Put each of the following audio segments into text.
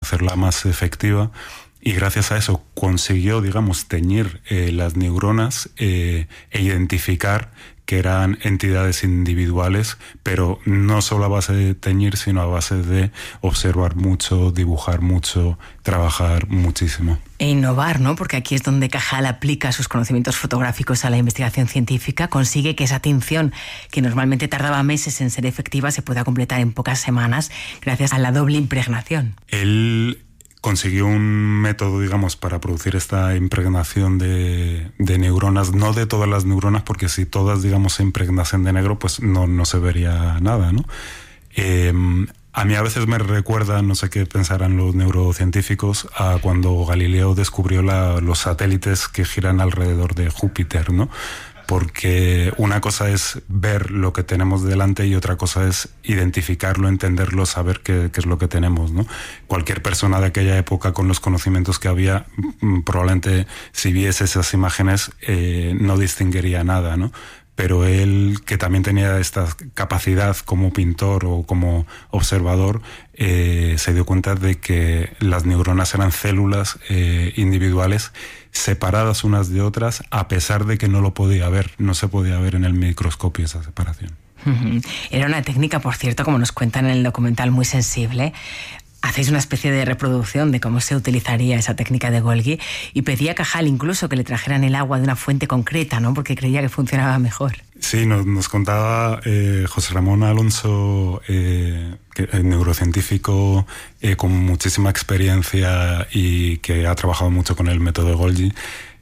hacerla más efectiva. Y gracias a eso consiguió, digamos, teñir las neuronas e identificar que eran entidades individuales, pero no solo a base de teñir, sino a base de observar mucho, dibujar mucho, trabajar muchísimo. E innovar, ¿no? Porque aquí es donde Cajal aplica sus conocimientos fotográficos a la investigación científica, consigue que esa tinción, que normalmente tardaba meses en ser efectiva, se pueda completar en pocas semanas gracias a la doble impregnación. Él consiguió un método, digamos, para producir esta impregnación de neuronas, no de todas las neuronas, porque si todas, digamos, se impregnasen de negro, pues no se vería nada, ¿no? A mí a veces me recuerda, no sé qué pensarán los neurocientíficos, a cuando Galileo descubrió los satélites que giran alrededor de Júpiter, ¿no? Porque una cosa es ver lo que tenemos delante y otra cosa es identificarlo, entenderlo, saber qué es lo que tenemos, ¿no? Cualquier persona de aquella época con los conocimientos que había, probablemente si viese esas imágenes no distinguiría nada, ¿no? Pero él, que también tenía esta capacidad como pintor o como observador, se dio cuenta de que las neuronas eran células individuales separadas unas de otras, a pesar de que no lo podía ver, no se podía ver en el microscopio esa separación. Era una técnica, por cierto, como nos cuentan en el documental, muy sensible. Hacéis una especie de reproducción de cómo se utilizaría esa técnica de Golgi, y pedía a Cajal incluso que le trajeran el agua de una fuente concreta, ¿no? Porque creía que funcionaba mejor. Sí, nos contaba José Ramón Alonso, neurocientífico con muchísima experiencia y que ha trabajado mucho con el método de Golgi.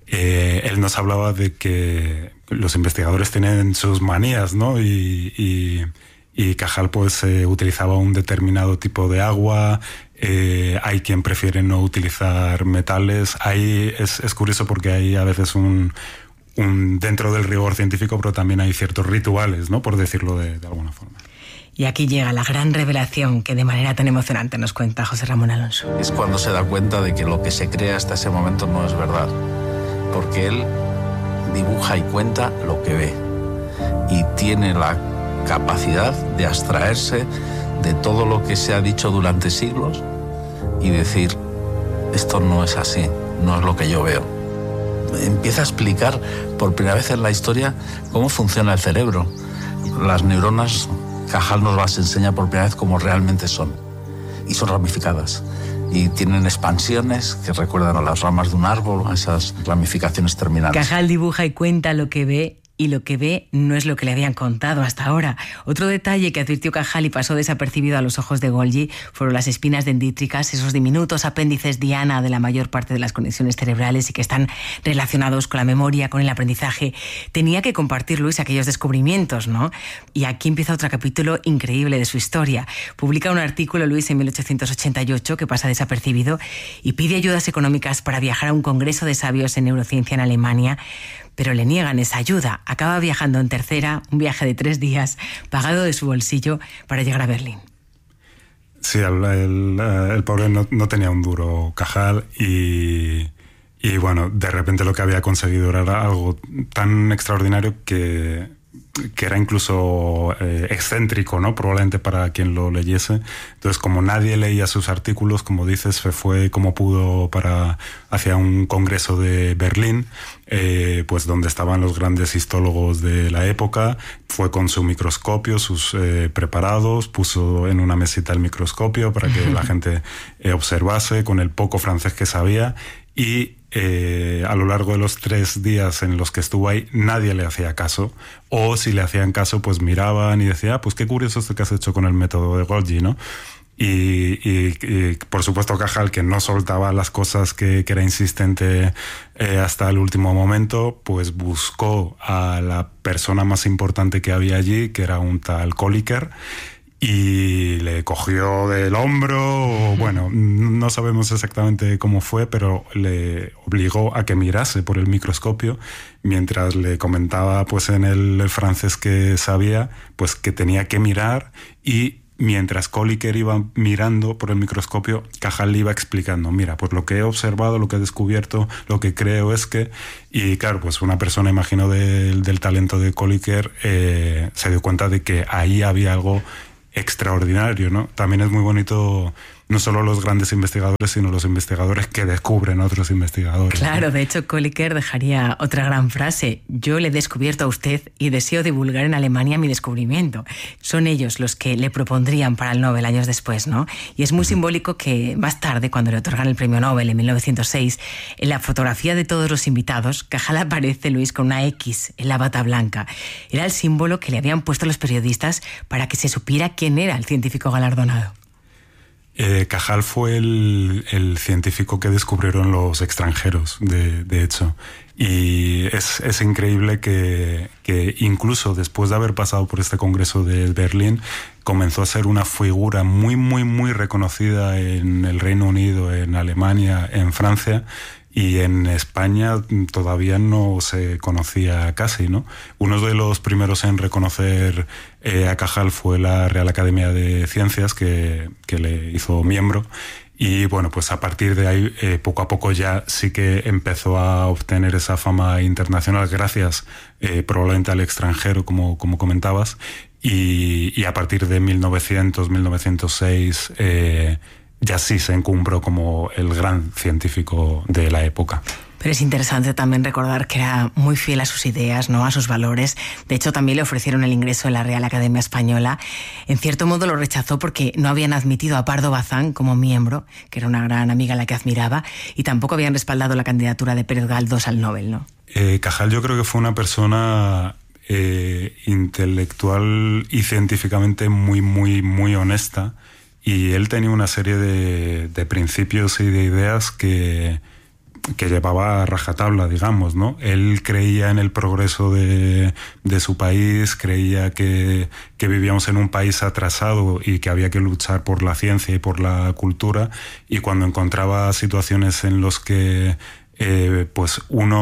Él nos hablaba de que los investigadores tienen sus manías, ¿no? Y Cajal pues utilizaba un determinado tipo de agua. Hay quien prefiere no utilizar metales. Ahí es curioso porque hay a veces un dentro del rigor científico, pero también hay ciertos rituales, ¿no? Por decirlo de alguna forma. Y aquí llega la gran revelación que de manera tan emocionante nos cuenta José Ramón Alonso. Es cuando se da cuenta de que lo que se cree hasta ese momento no es verdad, porque él dibuja y cuenta lo que ve y tiene la capacidad de abstraerse de todo lo que se ha dicho durante siglos y decir, esto no es así, no es lo que yo veo. Empieza a explicar por primera vez en la historia cómo funciona el cerebro. Las neuronas, Cajal nos las enseña por primera vez cómo realmente son. Y son ramificadas. Y tienen expansiones que recuerdan a las ramas de un árbol, a esas ramificaciones terminales. Cajal dibuja y cuenta lo que ve, y lo que ve no es lo que le habían contado hasta ahora. Otro detalle que advirtió Cajal y pasó desapercibido a los ojos de Golgi fueron las espinas dendríticas, esos diminutos apéndices diana de la mayor parte de las conexiones cerebrales y que están relacionados con la memoria, con el aprendizaje. Tenía que compartir Luis aquellos descubrimientos, ¿no? Y aquí empieza otro capítulo increíble de su historia. Publica un artículo, Luis, en 1888, que pasa desapercibido, y pide ayudas económicas para viajar a un congreso de sabios en neurociencia en Alemania, pero le niegan esa ayuda. Acaba viajando en tercera, un viaje de 3 días, pagado de su bolsillo, para llegar a Berlín. Sí, el pobre no tenía un duro, Cajal, y bueno, de repente lo que había conseguido era algo tan extraordinario que era incluso excéntrico, ¿no? Probablemente para quien lo leyese. Entonces, como nadie leía sus artículos, como dices, se fue como pudo hacia un congreso de Berlín, pues donde estaban los grandes histólogos de la época. Fue con su microscopio, sus preparados, puso en una mesita el microscopio para que la gente observase con el poco francés que sabía, y a lo largo de los 3 días en los que estuvo ahí, nadie le hacía caso, o si le hacían caso, pues miraban y decían, pues qué curioso esto que has hecho con el método de Golgi, ¿no? Y por supuesto Cajal, que no soltaba las cosas, que era insistente hasta el último momento, pues buscó a la persona más importante que había allí, que era un tal Kolliker, y le cogió del hombro, bueno, no sabemos exactamente cómo fue, pero le obligó a que mirase por el microscopio, mientras le comentaba pues en el francés que sabía, pues que tenía que mirar, y mientras Kolliker iba mirando por el microscopio, Cajal le iba explicando, mira, pues lo que he observado, lo que he descubierto, lo que creo es que... Y claro, pues una persona, imagino, del talento de Kolliker, se dio cuenta de que ahí había algo extraordinario, ¿no? También es muy bonito no solo los grandes investigadores, sino los investigadores que descubren a otros investigadores. Claro, ¿no? de hecho, Kolliker dejaría otra gran frase: yo le he descubierto a usted y deseo divulgar en Alemania mi descubrimiento. Son ellos los que le propondrían para el Nobel años después, ¿no? Y es muy simbólico que más tarde, cuando le otorgan el premio Nobel en 1906, en la fotografía de todos los invitados, Cajal aparece, Luis, con una X en la bata blanca. Era el símbolo que le habían puesto los periodistas para que se supiera quién era el científico galardonado. Cajal fue el científico que descubrieron los extranjeros, de hecho. Y es increíble que incluso después de haber pasado por este congreso de Berlín, comenzó a ser una figura muy, muy, muy reconocida en el Reino Unido, en Alemania, en Francia. Y en España todavía no se conocía casi, ¿no? Uno de los primeros en reconocer a Cajal fue la Real Academia de Ciencias, que le hizo miembro. Y bueno, pues a partir de ahí, poco a poco ya sí que empezó a obtener esa fama internacional gracias probablemente al extranjero, como comentabas. Y a partir de 1906... ya sí se encumbró como el gran científico de la época. Pero es interesante también recordar que era muy fiel a sus ideas, ¿no? A sus valores. De hecho, también le ofrecieron el ingreso en la Real Academia Española. En cierto modo lo rechazó porque no habían admitido a Pardo Bazán como miembro, que era una gran amiga a la que admiraba, y tampoco habían respaldado la candidatura de Pérez Galdós al Nobel, ¿no? Cajal yo creo que fue una persona intelectual y científicamente muy, muy, muy honesta. Y él tenía una serie de principios y de ideas que llevaba a rajatabla, digamos, ¿no? Él creía en el progreso de su país, creía que vivíamos en un país atrasado y que había que luchar por la ciencia y por la cultura. Y cuando encontraba situaciones en los que pues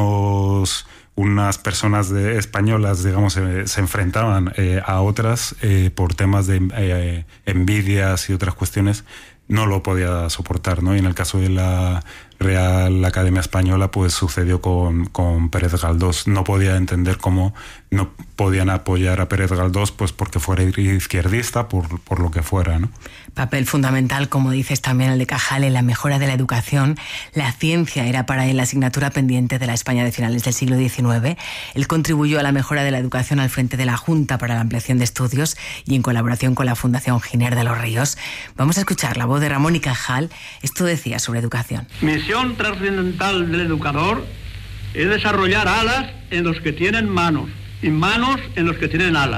unas personas españolas, digamos, se enfrentaban a otras por temas de envidias y otras cuestiones, no lo podía soportar, ¿no? Y en el caso de la Real Academia Española, pues sucedió con Pérez Galdós. No podía entender cómo no podían apoyar a Pérez Galdós, pues porque fuera izquierdista, por lo que fuera, ¿no? Papel fundamental, como dices también el de Cajal, en la mejora de la educación. La ciencia era para él la asignatura pendiente de la España de finales del siglo XIX. Él contribuyó a la mejora de la educación al frente de la Junta para la Ampliación de Estudios y en colaboración con la Fundación Giner de los Ríos. Vamos a escuchar la voz de Ramón y Cajal. Esto decía sobre educación. Misión trascendental del educador es desarrollar alas en los que tienen manos y manos en los que tienen alas.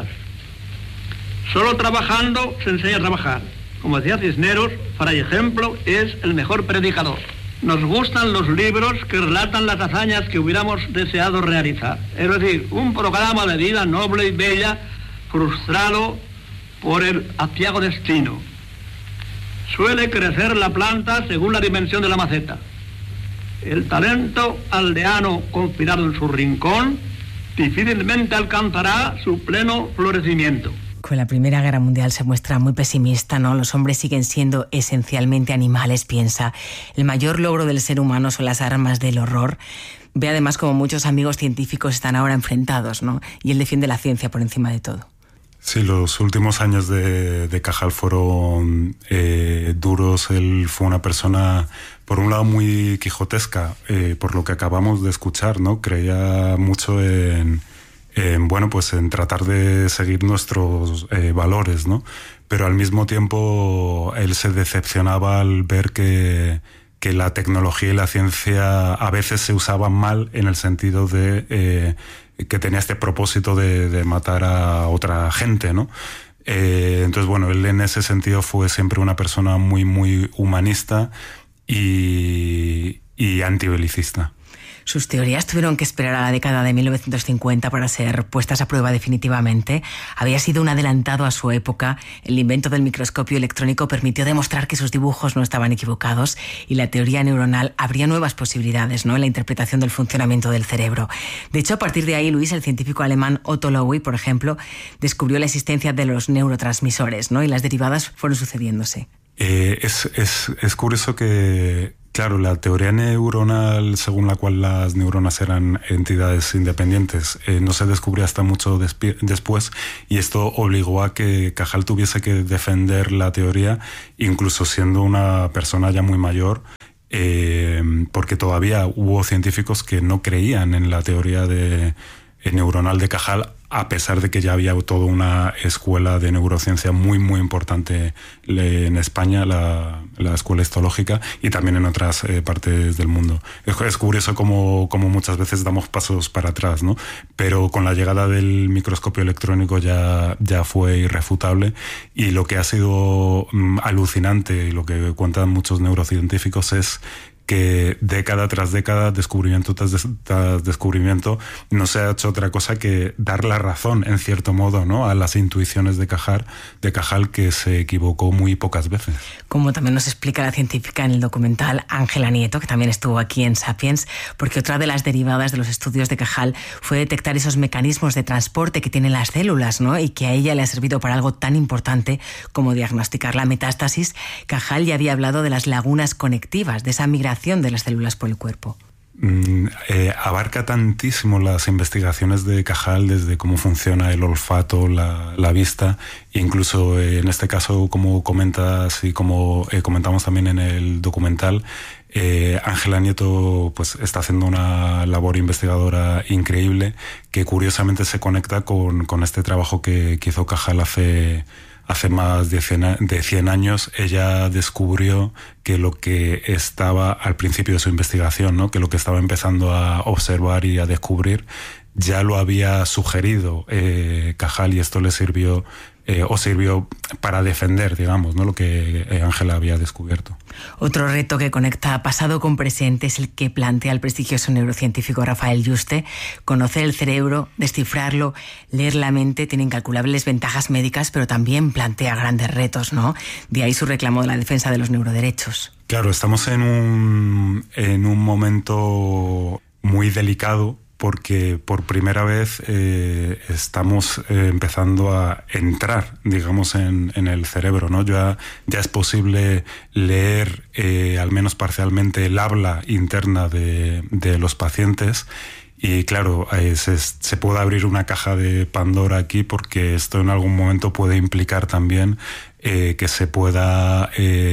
Solo trabajando se enseña a trabajar. Como decía Cisneros, Fray Ejemplo es el mejor predicador. Nos gustan los libros que relatan las hazañas que hubiéramos deseado realizar. Es decir, un programa de vida noble y bella frustrado por el aciago destino. Suele crecer la planta según la dimensión de la maceta. El talento aldeano confinado en su rincón difícilmente alcanzará su pleno florecimiento. Con la Primera Guerra Mundial se muestra muy pesimista, ¿no? Los hombres siguen siendo esencialmente animales, piensa. El mayor logro del ser humano son las armas del horror. Ve además como muchos amigos científicos están ahora enfrentados, ¿no? Y él defiende la ciencia por encima de todo. Sí, los últimos años de Cajal fueron duros. Él fue una persona, por un lado, muy quijotesca, por lo que acabamos de escuchar, ¿no? Creía mucho en tratar de seguir nuestros valores, ¿no? Pero al mismo tiempo él se decepcionaba al ver que la tecnología y la ciencia a veces se usaban mal, en el sentido de que tenía este propósito de matar a otra gente, ¿no? Entonces, bueno, él en ese sentido fue siempre una persona muy, muy humanista y antibelicista. Sus teorías tuvieron que esperar a la década de 1950 para ser puestas a prueba definitivamente. Había sido un adelantado a su época. El invento del microscopio electrónico permitió demostrar que sus dibujos no estaban equivocados y la teoría neuronal abría nuevas posibilidades, ¿no?, en la interpretación del funcionamiento del cerebro. De hecho, a partir de ahí, Luis, el científico alemán Otto Lowy, por ejemplo, descubrió la existencia de los neurotransmisores, ¿no?, y las derivadas fueron sucediéndose. Es curioso que Claro, la teoría neuronal según la cual las neuronas eran entidades independientes no se descubrió hasta mucho después, y esto obligó a que Cajal tuviese que defender la teoría, incluso siendo una persona ya muy mayor, porque todavía hubo científicos que no creían en la teoría neuronal de Cajal, a pesar de que ya había toda una escuela de neurociencia muy, muy importante en España, la escuela histológica, y también en otras partes del mundo. Es curioso como muchas veces damos pasos para atrás, ¿no? Pero con la llegada del microscopio electrónico ya fue irrefutable, y lo que ha sido alucinante y lo que cuentan muchos neurocientíficos es que década tras década, descubrimiento tras descubrimiento, no se ha hecho otra cosa que dar la razón, en cierto modo, ¿no?, a las intuiciones de Cajal, que se equivocó muy pocas veces. Como también nos explica la científica en el documental Ángela Nieto, que también estuvo aquí en Sapiens, porque otra de las derivadas de los estudios de Cajal fue detectar esos mecanismos de transporte que tienen las células, ¿no?, y que a ella le ha servido para algo tan importante como diagnosticar la metástasis. Cajal ya había hablado de las lagunas conectivas, de esa migración de las células por el cuerpo. Abarca tantísimo las investigaciones de Cajal, desde cómo funciona el olfato, la vista, incluso en este caso, como comentas y como comentamos también en el documental, Ángela Nieto pues está haciendo una labor investigadora increíble, que curiosamente se conecta con este trabajo que hizo Cajal hace más de 100 años. Ella descubrió que lo que estaba al principio de su investigación, ¿no?, que lo que estaba empezando a observar y a descubrir, ya lo había sugerido Cajal, y esto le sirvió para defender, digamos, ¿no?, lo que Ángela había descubierto. Otro reto que conecta pasado con presente es el que plantea el prestigioso neurocientífico Rafael Yuste. Conocer el cerebro, descifrarlo, leer la mente tiene incalculables ventajas médicas, pero también plantea grandes retos, ¿no? De ahí su reclamo de la defensa de los neuroderechos. Claro, estamos en un momento muy delicado, porque por primera vez estamos empezando a entrar, digamos, en el cerebro, ¿no? Ya es posible leer, al menos parcialmente, el habla interna de los pacientes. Y claro, se puede abrir una caja de Pandora aquí, porque esto en algún momento puede implicar también que se pueda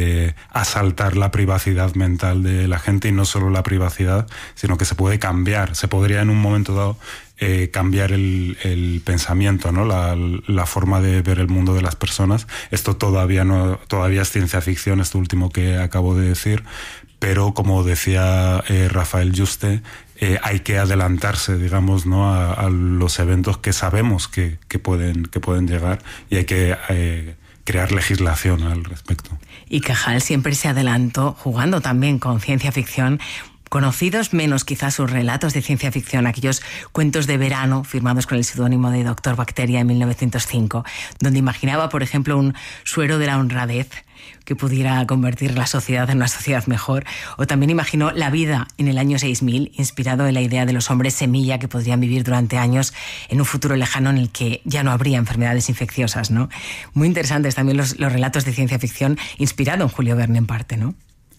asaltar la privacidad mental de la gente, y no solo la privacidad, sino que se puede cambiar. Se podría en un momento dado cambiar el pensamiento, ¿no?, la forma de ver el mundo de las personas. Esto todavía es ciencia ficción, esto último que acabo de decir, pero como decía Rafael Yuste, hay que adelantarse, digamos, ¿no?, a los eventos que sabemos que pueden llegar, y hay que crear legislación al respecto. Y Cajal siempre se adelantó jugando también con ciencia ficción. Conocidos menos quizás sus relatos de ciencia ficción, aquellos cuentos de verano firmados con el seudónimo de Doctor Bacteria en 1905, donde imaginaba, por ejemplo, un suero de la honradez que pudiera convertir la sociedad en una sociedad mejor, o también imaginó la vida en el año 6000, inspirado en la idea de los hombres semilla que podrían vivir durante años en un futuro lejano en el que ya no habría enfermedades infecciosas, ¿no? Muy interesantes también los relatos de ciencia ficción, inspirado en Julio Verne en parte, ¿no?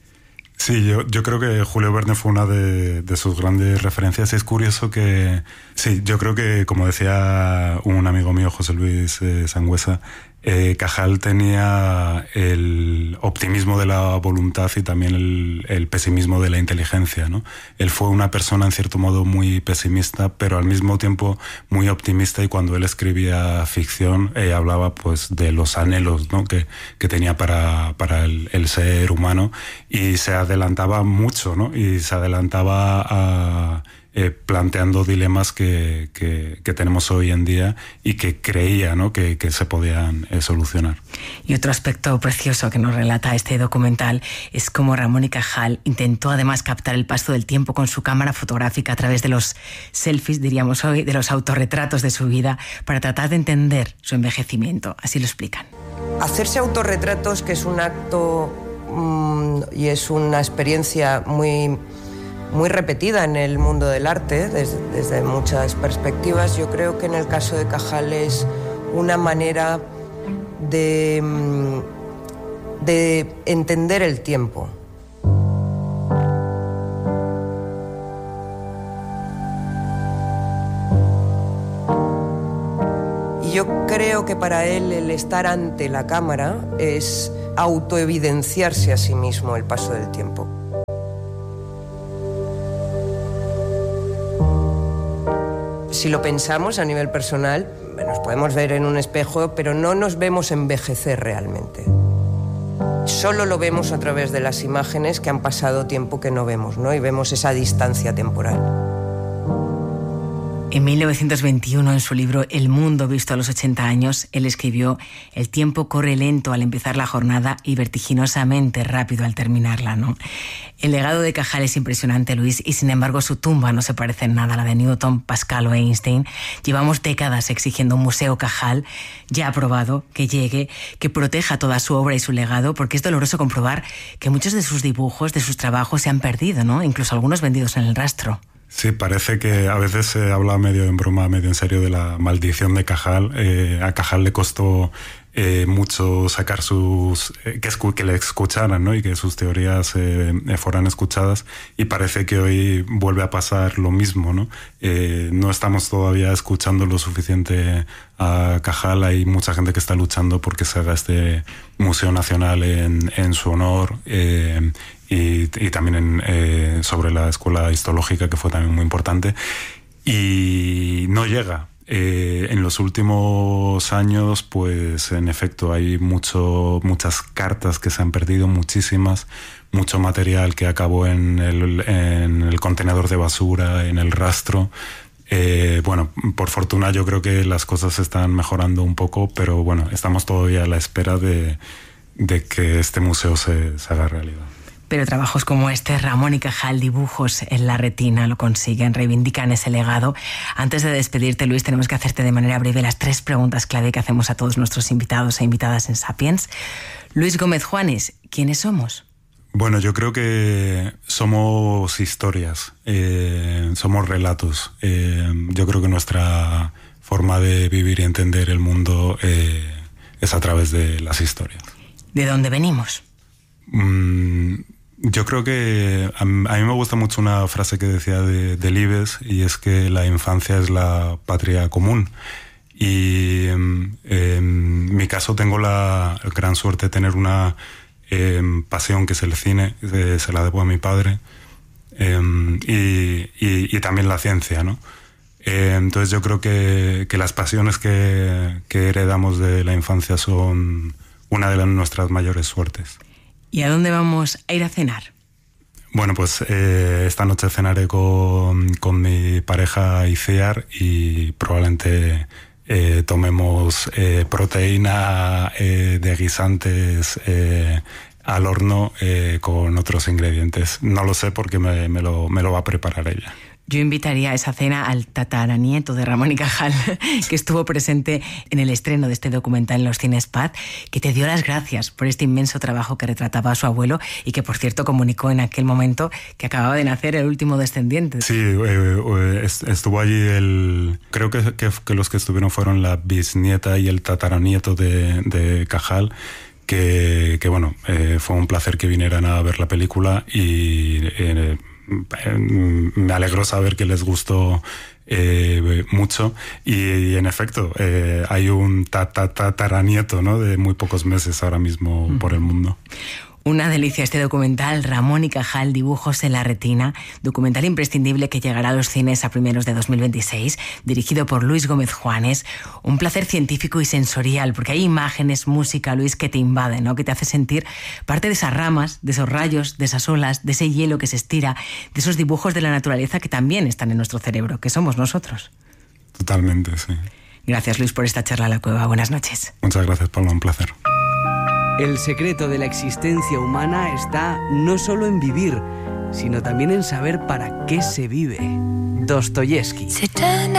Sí, yo creo que Julio Verne fue una de sus grandes referencias. Es curioso que, sí, yo creo que, como decía un amigo mío, José Luis Sangüesa, Cajal tenía el optimismo de la voluntad y también el pesimismo de la inteligencia, ¿no? Él fue una persona, en cierto modo, muy pesimista, pero al mismo tiempo muy optimista, y cuando él escribía ficción hablaba pues de los anhelos, ¿no?, que tenía para el ser humano, y se adelantaba mucho, ¿no?, y se adelantaba a planteando dilemas que tenemos hoy en día, y que creía, ¿no?, que se podían solucionar. Y otro aspecto precioso que nos relata este documental es cómo Ramón y Cajal intentó además captar el paso del tiempo con su cámara fotográfica a través de los selfies, diríamos hoy, de los autorretratos de su vida, para tratar de entender su envejecimiento. Así lo explican. Hacerse autorretratos, que es un acto y es una experiencia muy repetida en el mundo del arte, desde muchas perspectivas. Yo creo que en el caso de Cajal es una manera de entender el tiempo. yo creo que para él el estar ante la cámara es autoevidenciarse a sí mismo el paso del tiempo. Si lo pensamos a nivel personal, nos podemos ver en un espejo, pero no nos vemos envejecer realmente. Solo lo vemos a través de las imágenes que han pasado tiempo que no vemos, ¿no? Y vemos esa distancia temporal. En 1921, en su libro El mundo visto a los 80 años, él escribió: el tiempo corre lento al empezar la jornada y vertiginosamente rápido al terminarla, ¿no? El legado de Cajal es impresionante, Luis, y sin embargo su tumba no se parece en nada a la de Newton, Pascal o Einstein. Llevamos décadas exigiendo un museo Cajal ya aprobado, que llegue, que proteja toda su obra y su legado, porque es doloroso comprobar que muchos de sus dibujos, de sus trabajos se han perdido, ¿no? Incluso algunos vendidos en el rastro. Sí, parece que a veces se habla medio en broma, medio en serio de la maldición de Cajal. A Cajal le costó mucho sacar que le escucharan, ¿no? Y que sus teorías fueran escuchadas, y parece que hoy vuelve a pasar lo mismo, ¿no? No estamos todavía escuchando lo suficiente a Cajal. Hay mucha gente que está luchando porque se haga este Museo Nacional en su honor, y también sobre la escuela histológica, que fue también muy importante, y no llega. En los últimos años, pues en efecto hay muchas cartas que se han perdido, muchísimas, mucho material que acabó en el contenedor de basura, en el rastro. Bueno, por fortuna yo creo que las cosas están mejorando un poco, pero bueno, estamos todavía a la espera de que este museo se haga realidad. Pero trabajos como este, Ramón y Cajal, dibujos en la retina, lo consiguen, reivindican ese legado. Antes de despedirte, Luis, tenemos que hacerte de manera breve las 3 preguntas clave que hacemos a todos nuestros invitados e invitadas en Sapiens. Luis Gómez Juanes, ¿quiénes somos? Bueno, yo creo que somos historias, somos relatos. Yo creo que nuestra forma de vivir y entender el mundo es a través de las historias. ¿De dónde venimos? Yo creo que a mí me gusta mucho una frase que decía Delibes, y es que la infancia es la patria común. Y en mi caso tengo la gran suerte de tener una pasión que es el cine, se la debo a mi padre, y también la ciencia, ¿no? Entonces yo creo que las pasiones que heredamos de la infancia son una de nuestras mayores suertes. ¿Y a dónde vamos a ir a cenar? Bueno, pues esta noche cenaré con mi pareja Iciar, y probablemente tomemos proteína de guisantes al horno con otros ingredientes. No lo sé porque me lo va a preparar ella. Yo invitaría a esa cena al tataranieto de Ramón y Cajal, que estuvo presente en el estreno de este documental en los Cines Paz, que te dio las gracias por este inmenso trabajo que retrataba a su abuelo, y que, por cierto, comunicó en aquel momento que acababa de nacer el último descendiente. Sí, estuvo allí creo que los que estuvieron fueron la bisnieta y el tataranieto de Cajal, que bueno, fue un placer que vinieran a ver la película, y me alegró saber que les gustó mucho, y en efecto hay un tataranieto, ¿no?, de muy pocos meses ahora mismo por el mundo. Una delicia este documental, Ramón y Cajal, dibujos en la retina, documental imprescindible que llegará a los cines a primeros de 2026, dirigido por Luis Gómez Juanes. Un placer científico y sensorial, porque hay imágenes, música, Luis, que te invaden, ¿no?, que te hace sentir parte de esas ramas, de esos rayos, de esas olas, de ese hielo que se estira, de esos dibujos de la naturaleza que también están en nuestro cerebro, que somos nosotros. Totalmente, sí. Gracias, Luis, por esta charla a la cueva. Buenas noches. Muchas gracias, Paula, un placer. El secreto de la existencia humana está no solo en vivir, sino también en saber para qué se vive. Dostoyevsky.